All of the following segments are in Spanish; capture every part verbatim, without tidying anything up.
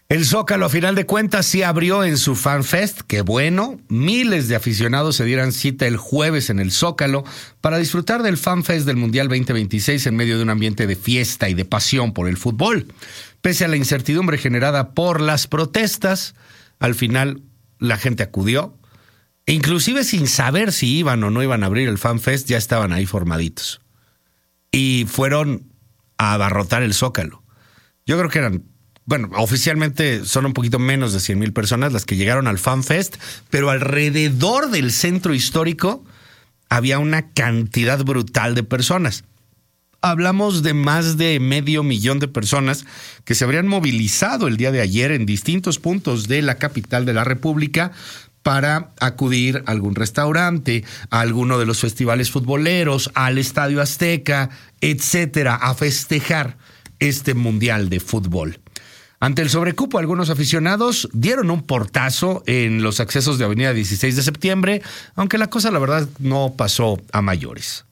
El Zócalo, a final de cuentas, sí abrió en su FanFest. Qué bueno. Miles de aficionados se dieran cita el jueves en el Zócalo para disfrutar del FanFest del Mundial veinte veintiséis en medio de un ambiente de fiesta y de pasión por el fútbol. Pese a la incertidumbre generada por las protestas, al final la gente acudió. E inclusive sin saber si iban o no iban a abrir el FanFest, ya estaban ahí formaditos. Y fueron a abarrotar el Zócalo. Yo creo que eran... Bueno, oficialmente son un poquito menos de cien mil personas las que llegaron al FanFest, pero alrededor del centro histórico había una cantidad brutal de personas. Hablamos de más de medio millón de personas que se habrían movilizado el día de ayer en distintos puntos de la capital de la República para acudir a algún restaurante, a alguno de los festivales futboleros, al Estadio Azteca, etcétera, a festejar este Mundial de Fútbol. Ante el sobrecupo, algunos aficionados dieron un portazo en los accesos de Avenida dieciséis de septiembre, aunque la cosa, la verdad, no pasó a mayores.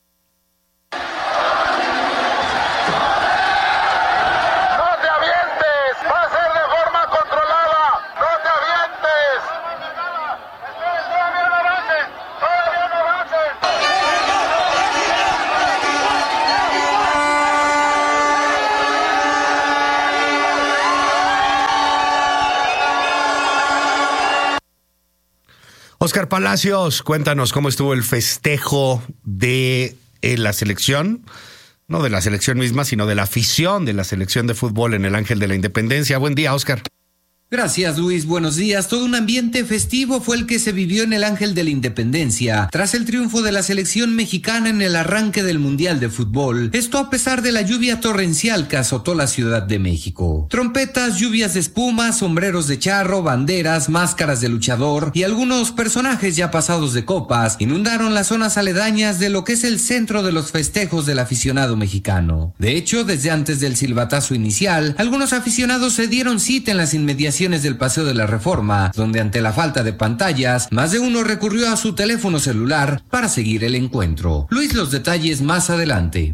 Oscar Palacios, cuéntanos cómo estuvo el festejo de eh, la selección, no de la selección misma, sino de la afición de la selección de fútbol en el Ángel de la Independencia. Buen día, Oscar. Gracias, Luis. Buenos días. Todo un ambiente festivo fue el que se vivió en el Ángel de la Independencia tras el triunfo de la selección mexicana en el arranque del Mundial de Fútbol. Esto a pesar de la lluvia torrencial que azotó la Ciudad de México. Trompetas, lluvias de espuma, sombreros de charro, banderas, máscaras de luchador y algunos personajes ya pasados de copas inundaron las zonas aledañas de lo que es el centro de los festejos del aficionado mexicano. De hecho, desde antes del silbatazo inicial, algunos aficionados se dieron cita en las inmediaciones del Paseo de la Reforma, donde ante la falta de pantallas, más de uno recurrió a su teléfono celular para seguir el encuentro. Luis, los detalles más adelante.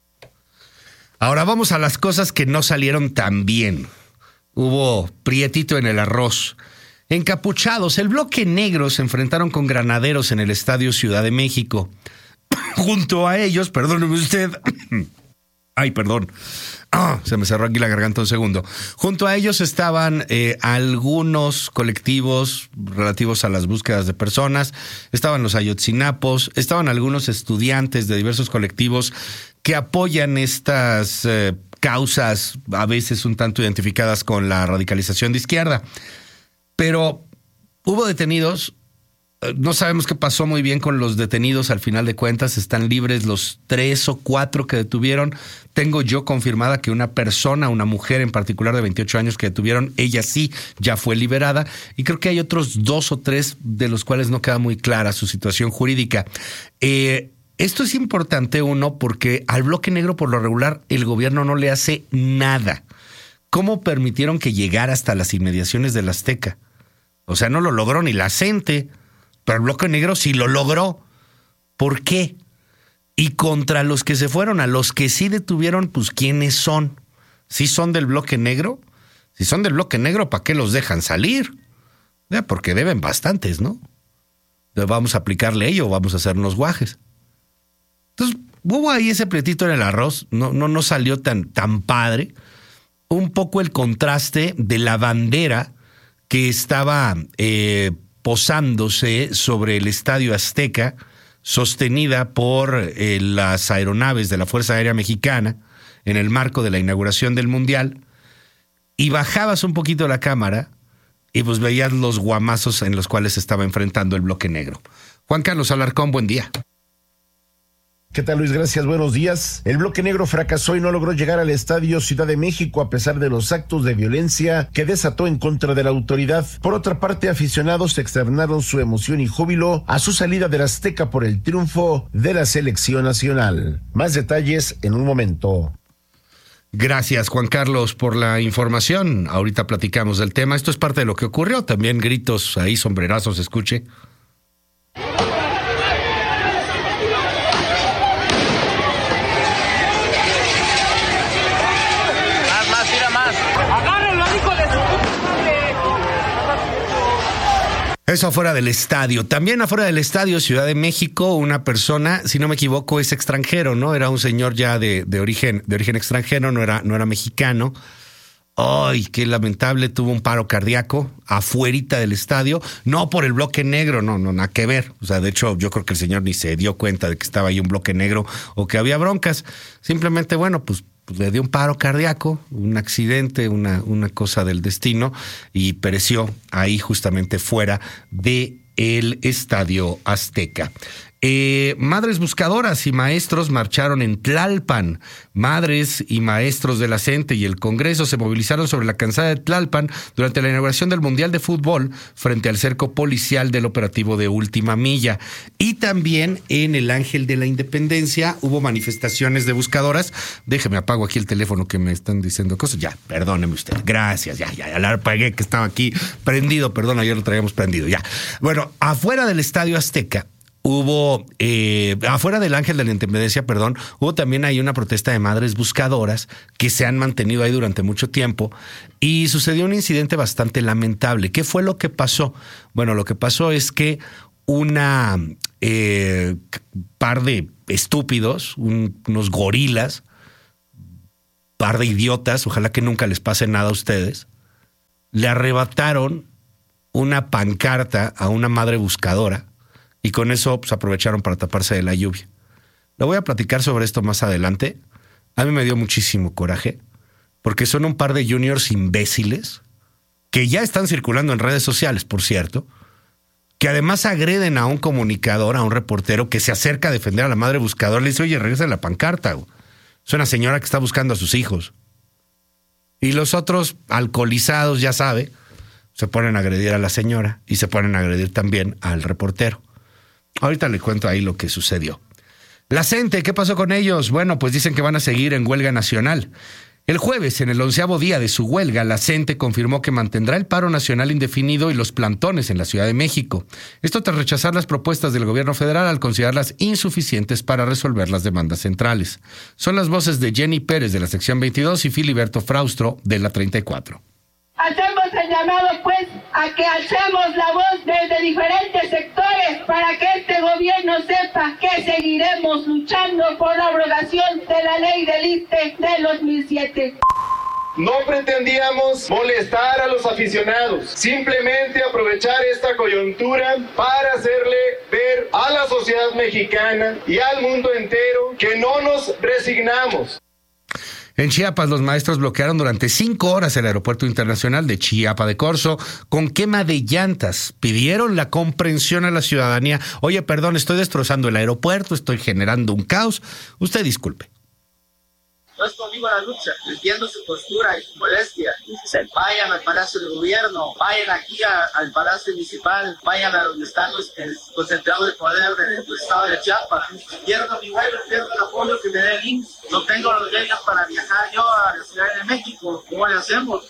Ahora vamos a las cosas que no salieron tan bien. Hubo prietito en el arroz. Encapuchados, el bloque negro se enfrentaron con granaderos en el Estadio Ciudad de México. Junto a ellos, perdóneme usted... Ay, perdón. Ah, se me cerró aquí la garganta un segundo. Junto a ellos estaban eh, algunos colectivos relativos a las búsquedas de personas, estaban los Ayotzinapos, estaban algunos estudiantes de diversos colectivos que apoyan estas eh, causas, a veces un tanto identificadas con la radicalización de izquierda. Pero hubo detenidos. No sabemos qué pasó muy bien con los detenidos al final de cuentas. Están libres los tres o cuatro que detuvieron. Tengo yo confirmada que una persona, una mujer en particular de veintiocho años que detuvieron, ella sí ya fue liberada. Y creo que hay otros dos o tres de los cuales no queda muy clara su situación jurídica. Eh, esto es importante, uno, porque al bloque negro por lo regular el gobierno no le hace nada. ¿Cómo permitieron que llegara hasta las inmediaciones del Azteca? O sea, no lo logró ni la gente. Pero el bloque negro sí lo logró. ¿Por qué? Y contra los que se fueron, a los que sí detuvieron, pues ¿quiénes son? ¿Sí son del bloque negro? Si son del bloque negro, ¿para qué los dejan salir? Ya, porque deben bastantes, ¿no? Vamos a aplicarle ello, vamos a hacernos guajes. Entonces, hubo ahí ese pletito en el arroz, no, no, no salió tan, tan padre. Un poco el contraste de la bandera que estaba... Eh, posándose sobre el Estadio Azteca, sostenida por eh, las aeronaves de la Fuerza Aérea Mexicana en el marco de la inauguración del Mundial, y bajabas un poquito la cámara y pues veías los guamazos en los cuales se estaba enfrentando el bloque negro. Juan Carlos Alarcón, buen día. ¿Qué tal, Luis? Gracias, buenos días. El bloque negro fracasó y no logró llegar al Estadio Ciudad de México a pesar de los actos de violencia que desató en contra de la autoridad. Por otra parte, aficionados externaron su emoción y júbilo a su salida del Azteca por el triunfo de la selección nacional. Más detalles en un momento. Gracias, Juan Carlos, por la información. Ahorita platicamos del tema. Esto es parte de lo que ocurrió. También gritos ahí, sombrerazos, escuche. ¡Agárrenlo, hijo de su Eso afuera del estadio. También afuera del estadio, Ciudad de México, una persona, si no me equivoco, es extranjero, ¿no? Era un señor ya de, de origen, de origen extranjero, no era, no era mexicano. Ay, qué lamentable, tuvo un paro cardíaco afuerita del estadio, no por el bloque negro, no, no, nada que ver. O sea, de hecho, yo creo que el señor ni se dio cuenta de que estaba ahí un bloque negro o que había broncas. Simplemente, bueno, pues, pues le dio un paro cardíaco, un accidente, una, una cosa del destino, y pereció ahí justamente fuera de el Estadio Azteca. Eh, madres buscadoras y maestros marcharon en Tlalpan. Madres y maestros de la CENTE y el Congreso se movilizaron sobre la calzada de Tlalpan durante la inauguración del Mundial de Fútbol frente al cerco policial del operativo de Última Milla. Y también en el Ángel de la Independencia hubo manifestaciones de buscadoras. Déjeme apago aquí el teléfono que me están diciendo cosas. Ya, perdóneme usted. Gracias, ya, ya, ya la apagué que estaba aquí prendido. Perdón, ayer lo traíamos prendido, ya. Bueno, afuera del Estadio Azteca hubo, eh, afuera del Ángel de la Independencia, perdón, hubo también ahí una protesta de madres buscadoras que se han mantenido ahí durante mucho tiempo y sucedió un incidente bastante lamentable. ¿Qué fue lo que pasó? Bueno, lo que pasó es que una eh, par de estúpidos, un, unos gorilas, par de idiotas, ojalá que nunca les pase nada a ustedes, le arrebataron una pancarta a una madre buscadora. Y con eso pues, aprovecharon para taparse de la lluvia. Le voy a platicar sobre esto más adelante. A mí me dio muchísimo coraje, porque son un par de juniors imbéciles que ya están circulando en redes sociales, por cierto, que además agreden a un comunicador, a un reportero que se acerca a defender a la madre buscadora. Le dice, oye, regresa la pancarta. Es una señora que está buscando a sus hijos. Y los otros, alcoholizados, ya sabe, se ponen a agredir a la señora y se ponen a agredir también al reportero. Ahorita le cuento ahí lo que sucedió. La CENTE, ¿qué pasó con ellos? Bueno, pues dicen que van a seguir en huelga nacional. El jueves, en el onceavo día de su huelga, la CENTE confirmó que mantendrá el paro nacional indefinido y los plantones en la Ciudad de México. Esto tras rechazar las propuestas del gobierno federal al considerarlas insuficientes para resolver las demandas centrales. Son las voces de Jenny Pérez de la sección veintidós y Filiberto Fraustro de la treinta y cuatro. Hacemos el llamado, pues, a que alcemos la voz desde diferentes sectores para que este gobierno sepa que seguiremos luchando por la abrogación de la ley del I S S S E del dos mil siete. No pretendíamos molestar a los aficionados, simplemente aprovechar esta coyuntura para hacerle ver a la sociedad mexicana y al mundo entero que no nos resignamos. En Chiapas, los maestros bloquearon durante cinco horas el aeropuerto internacional de Chiapa de Corzo con quema de llantas. Pidieron la comprensión a la ciudadanía. Oye, perdón, estoy destrozando el aeropuerto, estoy generando un caos. Usted disculpe. No es conmigo la lucha, entiendo su postura y su molestia. Vayan al Palacio de Gobierno, vayan aquí a, al Palacio Municipal, vayan a donde están los el concentrado de poder del de estado de Chiapas. Pierdo mi vuelo, pierdo el apoyo que me dé el I M S S. No tengo los medios para viajar yo a la Ciudad de México. ¿Cómo le hacemos?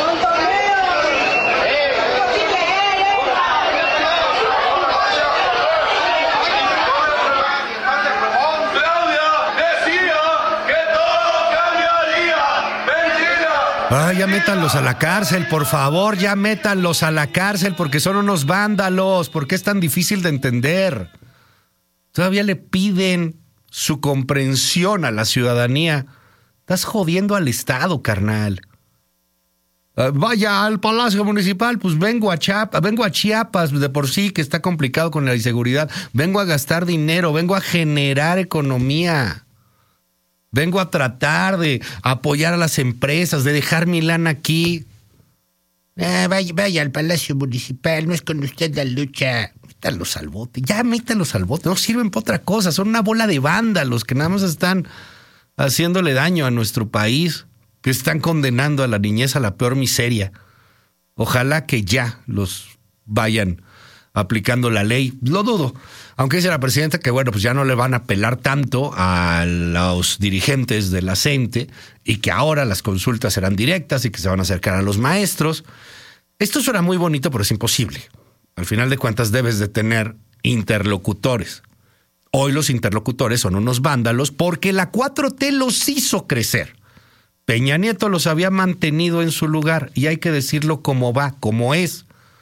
Ay, ya métanlos a la cárcel, por favor, ya métanlos a la cárcel porque son unos vándalos. ¿Por qué es tan difícil de entender? Todavía le piden su comprensión a la ciudadanía. Estás jodiendo al Estado, carnal. Uh, vaya al Palacio Municipal, pues vengo a Chiapas, vengo a Chiapas de por sí que está complicado con la inseguridad. Vengo a gastar dinero, vengo a generar economía. Vengo a tratar de apoyar a las empresas, de dejar mi lana aquí. Ah, vaya, vaya al Palacio Municipal, no es con usted la lucha. Métanlos al bote, ya métanlos al bote, no sirven para otra cosa, son una bola de vándalos que nada más están haciéndole daño a nuestro país, que están condenando a la niñez a la peor miseria. Ojalá que ya los vayan aplicando la ley, lo dudo. Aunque dice la presidenta que, bueno, pues ya no le van a apelar tanto a los dirigentes de la CENTE y que ahora las consultas serán directas y que se van a acercar a los maestros. Esto suena muy bonito, pero es imposible. Al final de cuentas debes de tener interlocutores. Hoy los interlocutores son unos vándalos porque la cuatro T los hizo crecer. Peña Nieto los había mantenido en su lugar y hay que decirlo como va, como es.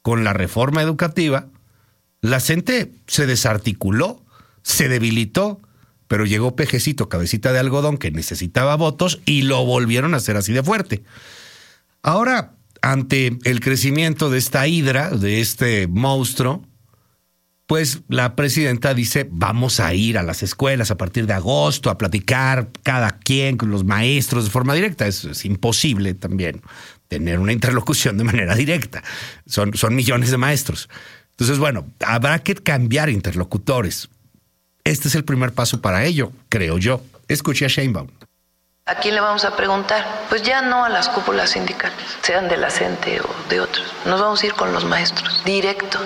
con la reforma educativa, la gente se desarticuló, se debilitó, pero llegó Pejecito, cabecita de algodón, que necesitaba votos y lo volvieron a hacer así de fuerte. Ahora, ante el crecimiento de esta hidra, de este monstruo, pues la presidenta dice, vamos a ir a las escuelas a partir de agosto a platicar cada quien con los maestros de forma directa. Es, es imposible también tener una interlocución de manera directa. Son, son millones de maestros. Entonces, bueno, habrá que cambiar interlocutores. Este es el primer paso para ello, creo yo. Escuché a Sheinbaum. ¿A quién le vamos a preguntar? Pues ya no a las cúpulas sindicales, sean de la CENTE o de otros. Nos vamos a ir con los maestros, directo.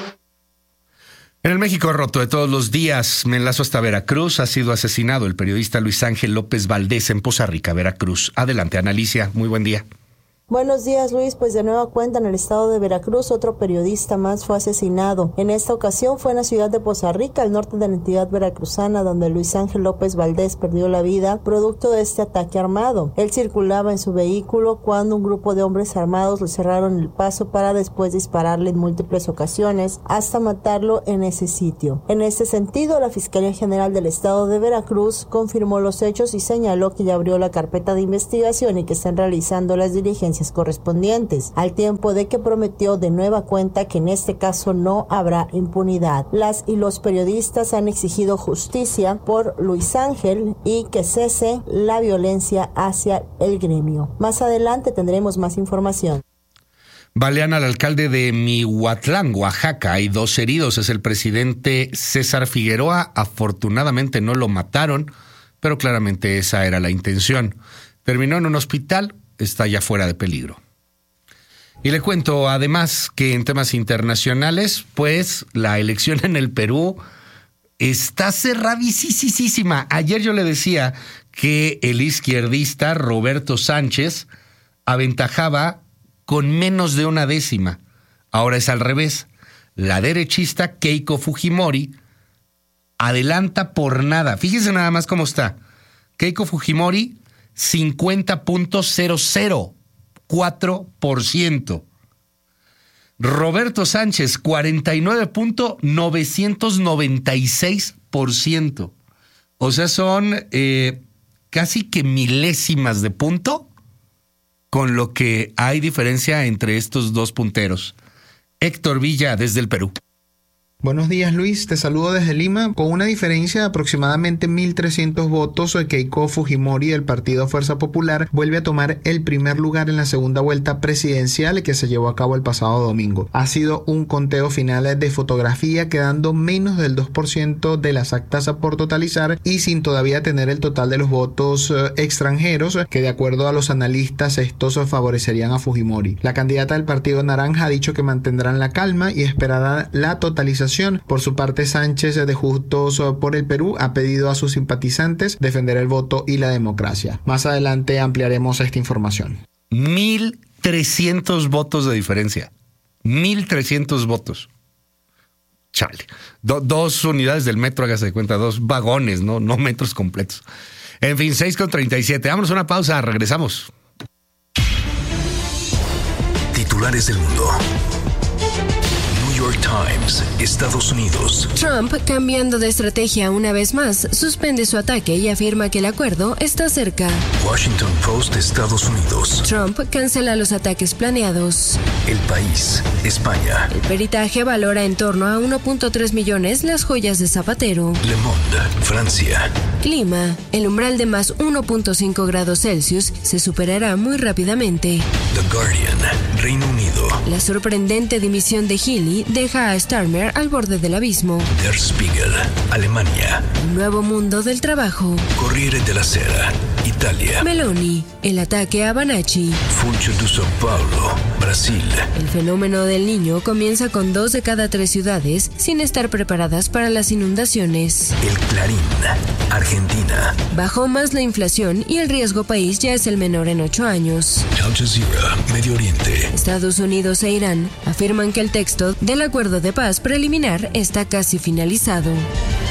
En el México roto de todos los días, me enlazo hasta Veracruz. Ha sido asesinado el periodista Luis Ángel López Valdés en Poza Rica, Veracruz. Adelante, Analicia. Muy buen día. Buenos días, Luis. Pues de nueva cuenta en el estado de Veracruz, otro periodista más fue asesinado. En esta ocasión fue en la ciudad de Poza Rica, al norte de la entidad veracruzana, donde Luis Ángel López Valdés perdió la vida producto de este ataque armado. Él circulaba en su vehículo cuando un grupo de hombres armados le cerraron el paso para después dispararle en múltiples ocasiones hasta matarlo en ese sitio. En este sentido, la Fiscalía General del estado de Veracruz confirmó los hechos y señaló que ya abrió la carpeta de investigación y que están realizando las diligencias correspondientes, al tiempo de que prometió de nueva cuenta que en este caso no habrá impunidad. Las y los periodistas han exigido justicia por Luis Ángel y que cese la violencia hacia el gremio. Más adelante tendremos más información. Balean al alcalde de Mihuatlán, Oaxaca. Hay dos heridos. Es el presidente César Figueroa. Afortunadamente no lo mataron, pero claramente esa era la intención. Terminó en un hospital. Está ya fuera de peligro. Y le cuento además que en temas internacionales, pues la elección en el Perú está cerradísima. Ayer yo le decía que el izquierdista Roberto Sánchez aventajaba con menos de una décima. Ahora es al revés. La derechista Keiko Fujimori adelanta por nada. Fíjense nada más cómo está. Keiko Fujimori, cincuenta punto cero cero cuatro por ciento. Roberto Sánchez, cuarenta y nueve punto novecientos noventa y seis por ciento. O sea, son eh, casi que milésimas de punto con lo que hay diferencia entre estos dos punteros. Héctor Villa, desde el Perú. Buenos días, Luis, te saludo desde Lima. Con una diferencia de aproximadamente mil trescientos votos, Keiko Fujimori del Partido Fuerza Popular vuelve a tomar el primer lugar en la segunda vuelta presidencial que se llevó a cabo el pasado domingo. Ha sido un conteo final de fotografía, quedando menos del dos por ciento de las actas por totalizar y sin todavía tener el total de los votos extranjeros, que de acuerdo a los analistas estos favorecerían a Fujimori. La candidata del Partido Naranja ha dicho que mantendrán la calma y esperarán la totalización. Por su parte, Sánchez de Juntos por el Perú ha pedido a sus simpatizantes defender el voto y la democracia. Más adelante ampliaremos esta información. mil trescientos votos de diferencia. mil trescientos votos. Chale. Do, dos unidades del metro, hágase de cuenta, dos vagones, no, no metros completos. En fin, seis con treinta y siete. Vámonos a una pausa, regresamos. Titulares del mundo. New York Times, Estados Unidos. Trump, cambiando de estrategia una vez más, suspende su ataque y afirma que el acuerdo está cerca. Washington Post, Estados Unidos. Trump cancela los ataques planeados. El País, España. El peritaje valora en torno a uno punto tres millones las joyas de Zapatero. Le Monde, Francia. Clima, el umbral de más uno punto cinco grados Celsius se superará muy rápidamente. The Guardian, Reino Unido. La sorprendente dimisión de Healy deja a Starmer al borde del abismo. Der Spiegel, Alemania. Un nuevo mundo del trabajo. Corriere della Sera, Italia. Meloni, el ataque a Banacci. Funcho de São Paulo, Brasil. El fenómeno del Niño comienza con dos de cada tres ciudades sin estar preparadas para las inundaciones. El Clarín, Argentina. Bajó más la inflación y el riesgo país ya es el menor en ocho años. Al Jazeera, Medio Oriente. Estados Unidos e Irán afirman que el texto del acuerdo de paz preliminar está casi finalizado.